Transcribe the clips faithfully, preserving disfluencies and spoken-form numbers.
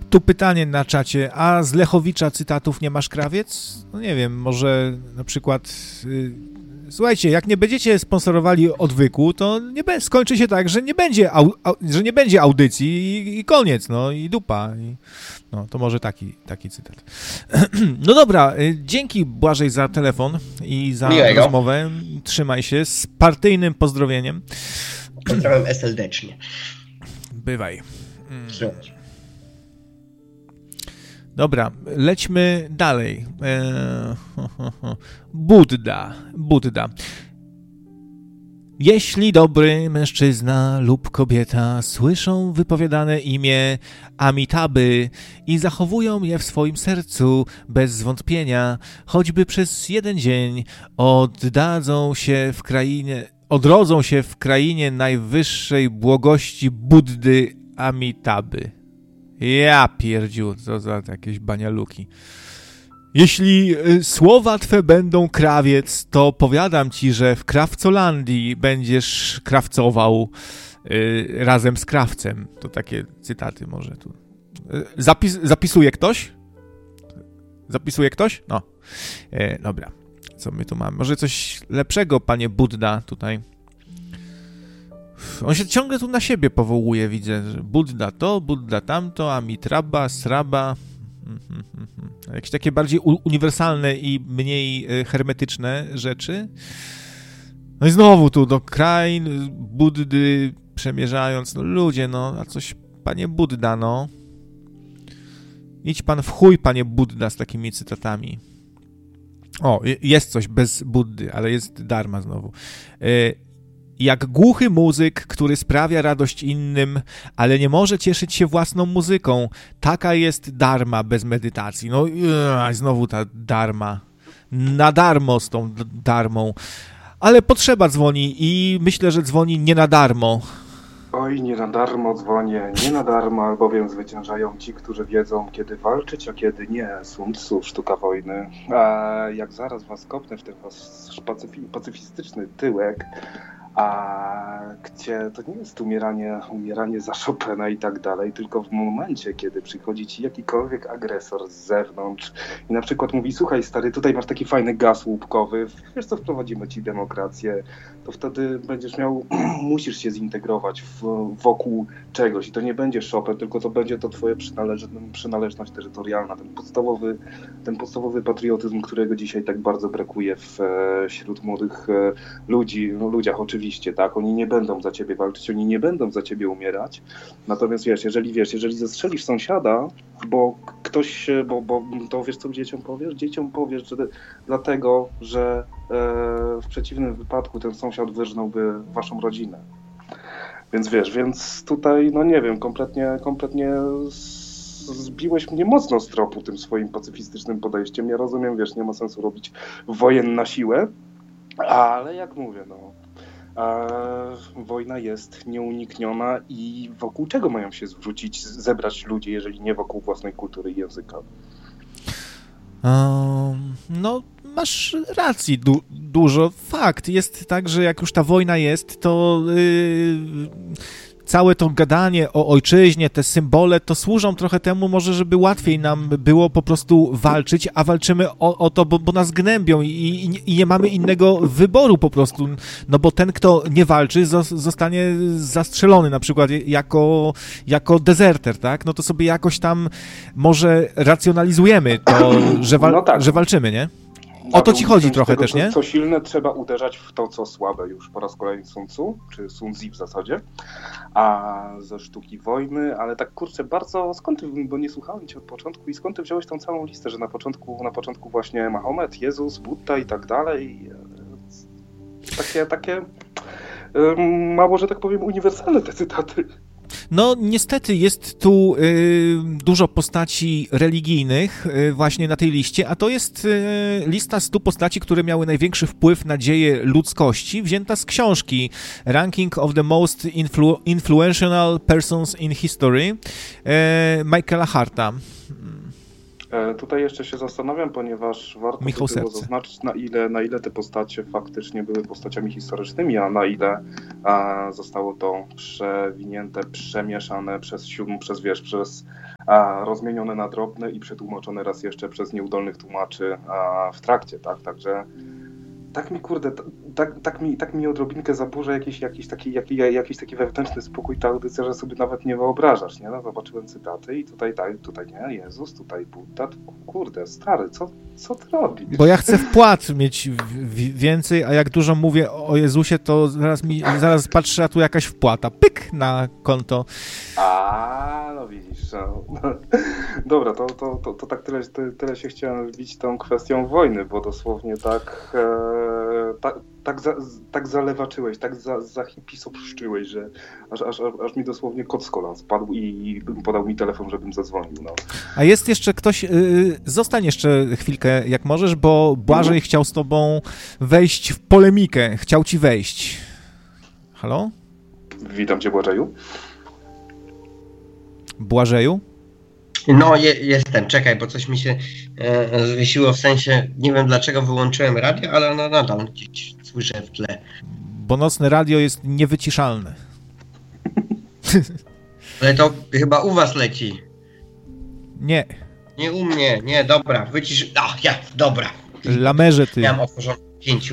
Tu pytanie na czacie, a z Lechowicza cytatów nie masz, Krawiec? No nie wiem, może na przykład... Y, słuchajcie, jak nie będziecie sponsorowali Odwyku, to nie be, skończy się tak, że nie będzie, au, au, że nie będzie audycji i, i koniec, no i dupa. I, no to może taki, taki cytat. No dobra, dzięki Błażej za telefon i za Miłego. rozmowę. Trzymaj się z partyjnym pozdrowieniem. Pozdrawiam serdecznie. Bywaj. Trzymaj. Dobra, lećmy dalej. Eee, Budda, Budda. Jeśli dobry mężczyzna lub kobieta słyszą wypowiadane imię Amitabhy i zachowują je w swoim sercu bez zwątpienia, choćby przez jeden dzień, oddadzą się w krainie, odrodzą się w krainie najwyższej błogości Buddy Amitabhy. Ja pierdziu, co za jakieś banialuki. Jeśli y, słowa twe będą, Krawiec, to powiadam ci, że w Krawcolandii będziesz krawcował y, razem z krawcem. To takie cytaty może tu. Y, zapis, zapisuje ktoś? Zapisuje ktoś? No. E, dobra. Co my tu mamy? Może coś lepszego, panie Budda, tutaj. On się ciągle tu na siebie powołuje, widzę. Że Budda to, Budda tamto, Amitrabha, Sraba. Jakieś takie bardziej u- uniwersalne i mniej hermetyczne rzeczy. No i znowu tu do krain Buddy przemierzając. No ludzie, no, a coś, panie Budda, no. Idź pan w chuj, panie Budda, z takimi cytatami. O, jest coś bez Buddy, ale jest dharma znowu. Jak głuchy muzyk, który sprawia radość innym, ale nie może cieszyć się własną muzyką. Taka jest dharma bez medytacji. No i znowu ta dharma. Na darmo z tą darmą. Ale potrzeba dzwoni i myślę, że dzwoni nie na darmo. Oj, nie na darmo dzwonię, nie na darmo, albowiem zwyciężają ci, którzy wiedzą, kiedy walczyć, a kiedy nie. Sun Tzu, sztuka wojny. A jak zaraz was kopnę w ten was pacyfi- pacyfistyczny tyłek, a gdzie to nie jest umieranie, umieranie za Chopina i tak dalej, tylko w momencie, kiedy przychodzi ci jakikolwiek agresor z zewnątrz i na przykład mówi, słuchaj stary, tutaj masz taki fajny gaz łupkowy, wiesz co, wprowadzimy ci demokrację, to wtedy będziesz miał, musisz się zintegrować w, wokół czegoś i to nie będzie Chopin, tylko to będzie to twoja przynależ- przynależność terytorialna, ten podstawowy, ten podstawowy patriotyzm, którego dzisiaj tak bardzo brakuje w, wśród młodych e, ludzi, no ludziach oczywiście. Oczywiście, tak, oni nie będą za ciebie walczyć, oni nie będą za ciebie umierać. Natomiast wiesz, jeżeli wiesz, jeżeli zastrzelisz sąsiada, bo ktoś, bo, bo to wiesz co dzieciom powiesz? Dzieciom powiesz, że dlatego, że e, w przeciwnym wypadku ten sąsiad wyrżnąłby waszą rodzinę. Więc wiesz, więc tutaj, no nie wiem, kompletnie, kompletnie zbiłeś mnie mocno z tropu tym swoim pacyfistycznym podejściem. Ja rozumiem, wiesz, nie ma sensu robić wojen na siłę, ale jak mówię, no a wojna jest nieunikniona i wokół czego mają się zwrócić, zebrać ludzie, jeżeli nie wokół własnej kultury i języka? Um, no, masz racji, du- dużo. Fakt, jest tak, że jak już ta wojna jest, to yy, całe to gadanie o ojczyźnie, te symbole, to służą trochę temu może, żeby łatwiej nam było po prostu walczyć, a walczymy o, o to, bo, bo nas gnębią i, i, i nie mamy innego wyboru po prostu, no bo ten, kto nie walczy, zostanie zastrzelony na przykład jako, jako dezerter, tak? No to sobie jakoś tam może racjonalizujemy to, że, wal- no tak. że walczymy, nie? O to ci chodzi trochę tego, też, nie? Co silne, trzeba uderzać w to, co słabe, już po raz kolejny Sun Tzu, czy Sun Tzu w zasadzie, a ze sztuki wojny, ale tak kurczę, bardzo, skąd ty, bo nie słuchałem cię od początku i skąd ty wziąłeś tą całą listę, że na początku, na początku właśnie Mahomet, Jezus, Budda i tak dalej, takie, takie mało, że tak powiem, uniwersalne te cytaty. No niestety jest tu y, dużo postaci religijnych y, właśnie na tej liście, a to jest y, lista stu postaci, które miały największy wpływ na dzieje ludzkości, wzięta z książki Ranking of the Most Influ- Influential Persons in History y, Michaela Harta. Tutaj jeszcze się zastanawiam, ponieważ warto Michał by było Serce. zaznaczyć, na ile, na ile te postacie faktycznie były postaciami historycznymi, a na ile a, zostało to przewinięte, przemieszane przez siódm, przez wiesz, przez a, rozmienione na drobne i przetłumaczone raz jeszcze przez nieudolnych tłumaczy a, w trakcie, tak, także tak mi kurde, tak, tak, mi, tak mi odrobinkę zaburza jakiś, jakiś, taki, jakiś, jakiś taki wewnętrzny spokój ta audycja, że sobie nawet nie wyobrażasz, nie? No, zobaczyłem cytaty i tutaj, tak, tutaj nie, Jezus, tutaj Budda, kurde, stary, co, co ty robisz? Bo ja chcę wpłat mieć w, w, więcej, a jak dużo mówię o Jezusie, to zaraz mi, zaraz patrzę, a tu jakaś wpłata, pyk, na konto. A, no widzisz, no. Dobra, to, to, to, to tak tyle, tyle się chciałem wbić tą kwestią wojny, bo dosłownie tak, e, tak, tak, za, tak zalewaczyłeś, tak za, zahipisopszczyłeś, że aż, aż, aż mi dosłownie kot z kolan spadł i, i podał mi telefon, żebym zadzwonił. No. A jest jeszcze ktoś, yy, zostań jeszcze chwilkę, jak możesz, bo Błażej mhm. chciał z tobą wejść w polemikę, chciał ci wejść. Halo? Witam cię, Błażeju. Błażeju? No, je, jestem, czekaj, bo coś mi się e, zwiesiło, w sensie, nie wiem dlaczego wyłączyłem radio, ale no nadal gdzieś słyszę w tle. Bo nocne radio jest niewyciszalne. Ale to chyba u was leci. Nie. Nie u mnie, nie, dobra, wycisz... A, ja, dobra. Lamerze ty. Miałem otworzone w pięciu.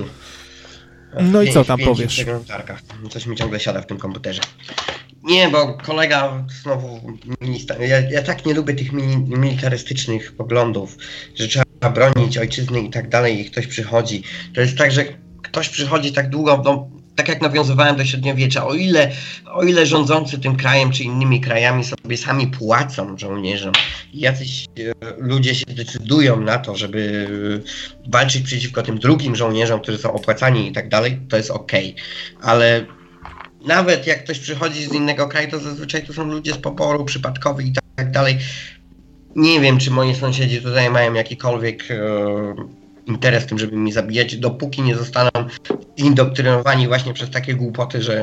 No pięć, i co tam pięciu powiesz? Coś mi ciągle siada w tym komputerze. Nie, bo kolega znowu minister, ja, ja tak nie lubię tych mili, militarystycznych poglądów, że trzeba bronić ojczyzny i tak dalej i ktoś przychodzi. To jest tak, że ktoś przychodzi tak długo, no, tak jak nawiązywałem do średniowiecza, o ile, o ile rządzący tym krajem czy innymi krajami sobie sami płacą żołnierzom i jacyś e, ludzie się decydują na to, żeby e, walczyć przeciwko tym drugim żołnierzom, którzy są opłacani i tak dalej, to jest okej, ale nawet jak ktoś przychodzi z innego kraju, to zazwyczaj to są ludzie z poboru przypadkowy i tak dalej. Nie wiem, czy moi sąsiedzi tutaj mają jakikolwiek e, interes w tym, żeby mi zabijać, dopóki nie zostaną indoktrynowani właśnie przez takie głupoty, że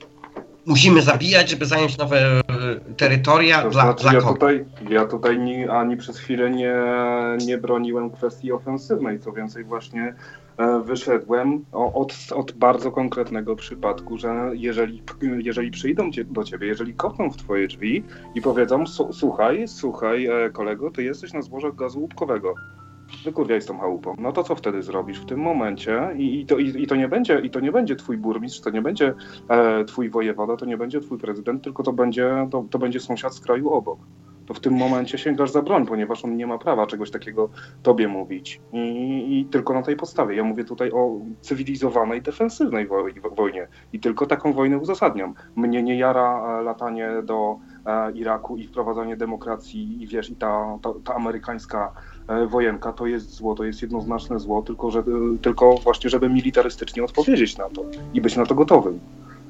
musimy zabijać, żeby zająć nowe e, terytoria to dla, znaczy, dla ja kogo? tutaj, ja tutaj ni, ani przez chwilę nie, nie broniłem kwestii ofensywnej, co więcej właśnie wyszedłem od, od bardzo konkretnego przypadku, że jeżeli, jeżeli przyjdą do ciebie, jeżeli kopną w twoje drzwi i powiedzą, słuchaj, słuchaj kolego, ty jesteś na złożach gazu łupkowego, wykurwiaj z tą chałupą, no to co wtedy zrobisz w tym momencie? I, i, to, i, i, to, nie będzie, i to nie będzie twój burmistrz, to nie będzie e, twój wojewoda, to nie będzie twój prezydent, tylko to będzie, to, to będzie sąsiad z kraju obok. To w tym momencie sięgasz za broń, ponieważ on nie ma prawa czegoś takiego tobie mówić. I, i tylko na tej podstawie. Ja mówię tutaj o cywilizowanej, defensywnej wojnie. I tylko taką wojnę uzasadniam. Mnie nie jara latanie do e, Iraku i wprowadzanie demokracji i wiesz, i ta, ta, ta amerykańska e, wojenka to jest zło, to jest jednoznaczne zło, tylko, że, tylko właśnie, żeby militarystycznie odpowiedzieć na to i być na to gotowym.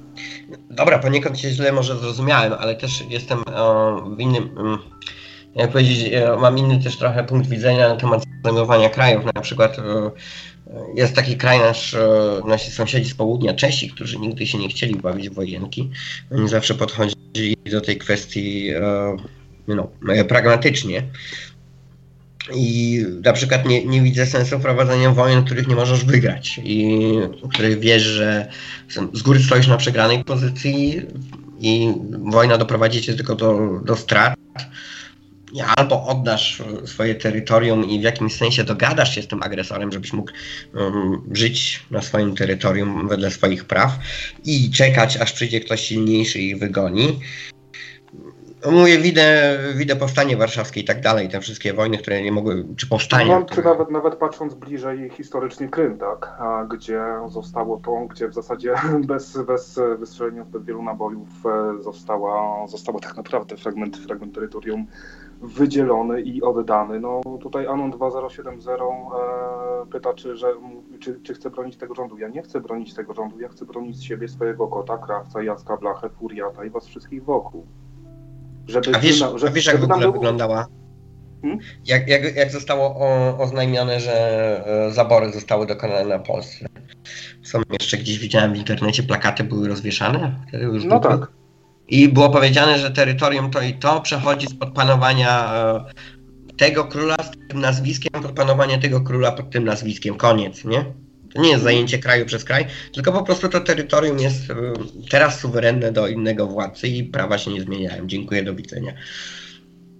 Dobra, poniekąd się źle może zrozumiałem, ale też jestem o, w innym, jak powiedzieć, mam inny też trochę punkt widzenia na temat zajmowania krajów. Na przykład o, jest taki kraj nasz, o, nasi sąsiedzi z południa, Czesi, którzy nigdy się nie chcieli bawić w wojenki. Oni zawsze podchodzili do tej kwestii o, no, pragmatycznie. I na przykład nie, nie widzę sensu prowadzenia wojen, których nie możesz wygrać i których wiesz, że z góry stoisz na przegranej pozycji i wojna doprowadzi cię tylko do, do strat. I albo oddasz swoje terytorium i w jakimś sensie dogadasz się z tym agresorem, żebyś mógł um, żyć na swoim terytorium wedle swoich praw i czekać, aż przyjdzie ktoś silniejszy i ich wygoni. Mówię, widzę, widzę powstanie warszawskie i tak dalej, te wszystkie wojny, które nie mogły, czy powstania. No, czy nawet, nawet patrząc bliżej historycznie Krym, tak, a gdzie zostało to, gdzie w zasadzie bez, bez wystrzelenia zbyt wielu nabojów została, zostało tak naprawdę fragment, fragment terytorium wydzielony i oddany. No tutaj Anon dwa zero siedem zero e, pyta, czy, że, czy, czy chce bronić tego rządu. Ja nie chcę bronić tego rządu, ja chcę bronić siebie, swojego kota, Krawca, Jacka, Blachę, Furiata i was wszystkich wokół. Żeby, a wiesz, żeby, a wiesz jak w ogóle było... wyglądała? Hmm? Jak, jak, jak zostało o, oznajmione, że e, zabory zostały dokonane na Polsce? Są jeszcze gdzieś, widziałem w internecie, plakaty były rozwieszane? Już no były. tak. I było powiedziane, że terytorium to i to przechodzi spod panowania e, tego króla z tym nazwiskiem, pod panowanie tego króla pod tym nazwiskiem. Koniec, nie? To nie jest zajęcie kraju przez kraj, tylko po prostu to terytorium jest e, teraz suwerenne do innego władcy i prawa się nie zmieniają. Dziękuję, do widzenia.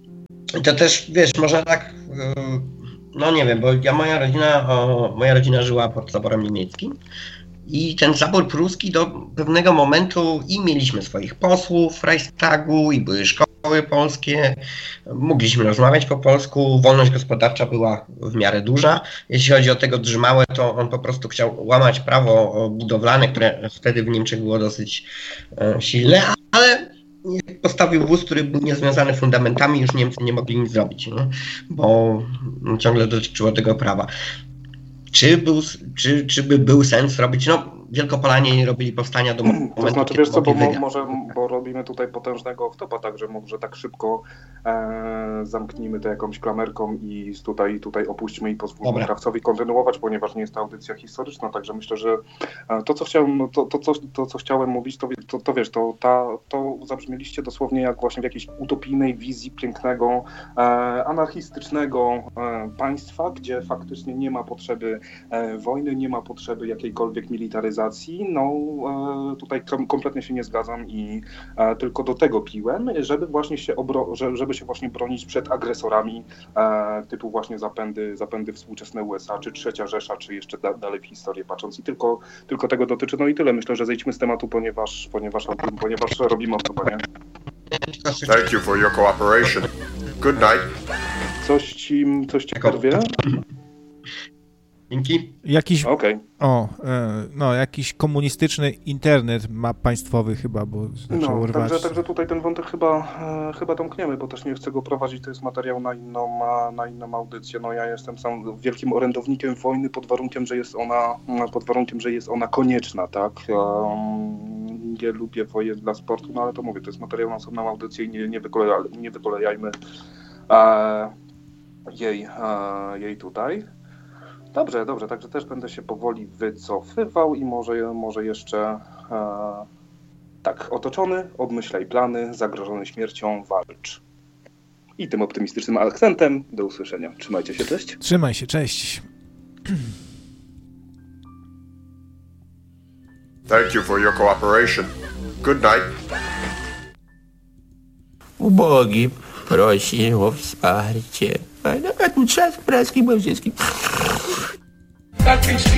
to też, wiesz, można tak, no nie wiem, bo ja, moja rodzina, o, moja rodzina żyła pod zaborem niemieckim i ten zabór pruski do pewnego momentu i mieliśmy swoich posłów w Reichstagu i były szkoły polskie, mogliśmy rozmawiać po polsku, wolność gospodarcza była w miarę duża. Jeśli chodzi o tego Drzymałę, to on po prostu chciał łamać prawo budowlane, które wtedy w Niemczech było dosyć silne, ale postawił wóz, który był niezwiązany fundamentami, już Niemcy nie mogli nic zrobić, nie? Bo ciągle dotyczyło tego prawa. Czy, był, czy, czy by był sens robić, no Wielkopolanie nie robili powstania do momentu, to znaczy, wiesz co, bo, może, bo robimy tutaj potężnego off-topa, także może tak szybko e, zamknijmy to jakąś klamerką i tutaj, tutaj opuśćmy i pozwólmy krawcowi kontynuować, ponieważ nie jest to audycja historyczna, także myślę, że to, co chciałem, to, to, co, to, co chciałem mówić, to, to, to wiesz, to, ta, to zabrzmieliście dosłownie jak właśnie w jakiejś utopijnej wizji pięknego, e, anarchistycznego e, państwa, gdzie faktycznie nie ma potrzeby e, wojny, nie ma potrzeby jakiejkolwiek militaryzacji. No tutaj kompletnie się nie zgadzam i tylko do tego piłem, żeby właśnie się, obro- żeby się właśnie bronić przed agresorami typu właśnie zapędy, zapędy współczesne U S A, czy Trzecia Rzesza, czy jeszcze da- dalej w historię patrząc i tylko, tylko tego dotyczy. No i tyle. Myślę, że zejdźmy z tematu, ponieważ, ponieważ, ponieważ robimy odpływanie. Thank you for your cooperation. Good night. Coś ci, coś ci porwie? Dzięki. Jakiś, okay. o, no, jakiś komunistyczny internet ma państwowy chyba, bo zaczął no, rwać. Także, także tutaj ten wątek chyba, e, chyba domkniemy, bo też nie chcę go prowadzić, to jest materiał na inną, na inną audycję. No ja jestem sam wielkim orędownikiem wojny pod warunkiem, że jest ona, pod warunkiem, że jest ona konieczna, tak? Um, nie lubię wojen dla sportu, no ale to mówię, to jest materiał na osobną audycję i nie, nie, wykoleja, nie wykolejajmy e, jej, e, jej tutaj. Dobrze, dobrze, także też będę się powoli wycofywał i może, może jeszcze e, tak, otoczony, obmyślaj plany, zagrożony śmiercią, walcz. I tym optymistycznym akcentem do usłyszenia. Trzymajcie się, cześć. Trzymaj się, cześć. Thank you for your cooperation. Good night. Ubogi prosi o wsparcie. A tu czas praski małżeński.